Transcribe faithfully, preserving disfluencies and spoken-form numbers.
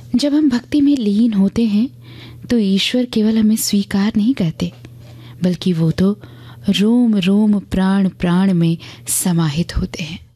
जब हम भक्ति में लीन होते हैं तो ईश्वर केवल हमें स्वीकार नहीं करते, बल्कि वो तो रोम रोम प्राण प्राण में समाहित होते हैं।